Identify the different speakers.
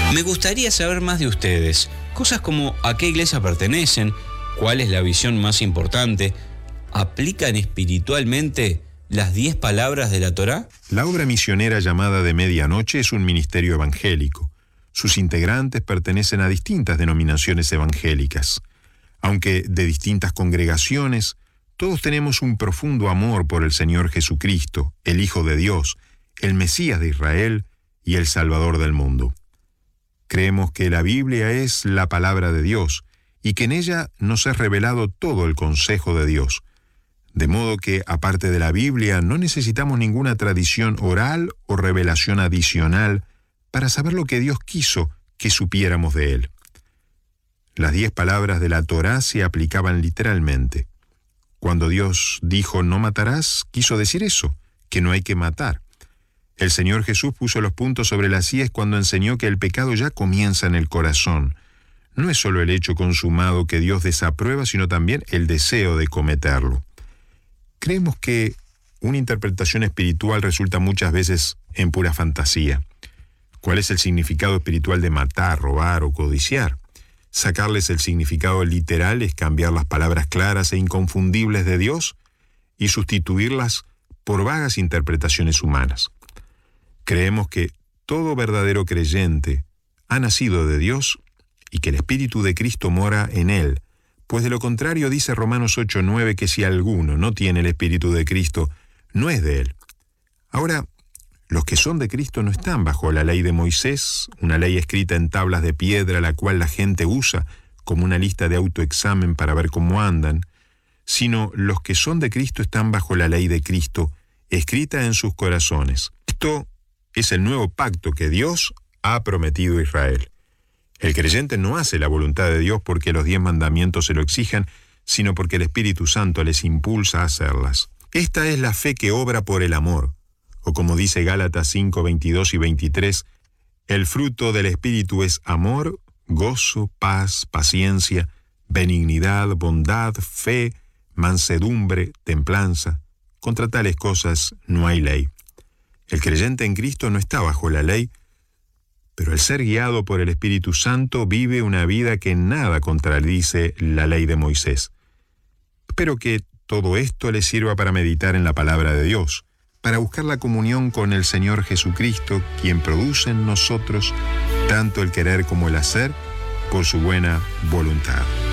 Speaker 1: Me gustaría saber más de ustedes. Cosas como a qué iglesia pertenecen, cuál es la visión más importante, ¿aplican espiritualmente las 10 palabras de la Torá?
Speaker 2: La obra misionera llamada de Medianoche es un ministerio evangélico. Sus integrantes pertenecen a distintas denominaciones evangélicas. Aunque de distintas congregaciones, todos tenemos un profundo amor por el Señor Jesucristo, el Hijo de Dios, el Mesías de Israel y el Salvador del mundo. Creemos que la Biblia es la palabra de Dios y que en ella nos es revelado todo el consejo de Dios. De modo que, aparte de la Biblia, no necesitamos ninguna tradición oral o revelación adicional para saber lo que Dios quiso que supiéramos de Él. Las 10 palabras de la Torá se aplicaban literalmente. Cuando Dios dijo no matarás, quiso decir eso, que no hay que matar. El Señor Jesús puso los puntos sobre las íes cuando enseñó que el pecado ya comienza en el corazón. No es solo el hecho consumado que Dios desaprueba, sino también el deseo de cometerlo. Creemos que una interpretación espiritual resulta muchas veces en pura fantasía. ¿Cuál es el significado espiritual de matar, robar o codiciar? Sacarles el significado literal es cambiar las palabras claras e inconfundibles de Dios y sustituirlas por vagas interpretaciones humanas. Creemos que todo verdadero creyente ha nacido de Dios y que el Espíritu de Cristo mora en él, pues de lo contrario dice Romanos 8:9 que si alguno no tiene el Espíritu de Cristo, no es de él. Ahora, los que son de Cristo no están bajo la ley de Moisés, una ley escrita en tablas de piedra la cual la gente usa como una lista de autoexamen para ver cómo andan, sino los que son de Cristo están bajo la ley de Cristo, escrita en sus corazones. Esto es el nuevo pacto que Dios ha prometido a Israel. El creyente no hace la voluntad de Dios porque los 10 mandamientos se lo exijan, sino porque el Espíritu Santo les impulsa a hacerlas. Esta es la fe que obra por el amor, o como dice Gálatas 5:22 y 23, el fruto del Espíritu es amor, gozo, paz, paciencia, benignidad, bondad, fe, mansedumbre, templanza. Contra tales cosas no hay ley. El creyente en Cristo no está bajo la ley, pero al ser guiado por el Espíritu Santo vive una vida que en nada contradice la ley de Moisés. Espero que todo esto le sirva para meditar en la palabra de Dios, para buscar la comunión con el Señor Jesucristo, quien produce en nosotros tanto el querer como el hacer por su buena voluntad.